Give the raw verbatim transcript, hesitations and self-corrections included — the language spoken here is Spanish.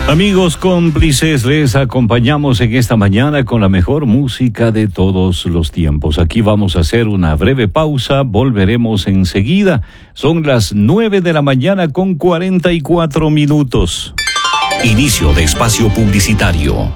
Amigos cómplices, les acompañamos en esta mañana con la mejor música de todos los tiempos. Aquí vamos a hacer una breve pausa, volveremos enseguida. Son las nueve de la mañana con cuarenta y cuatro minutos. Inicio de espacio publicitario.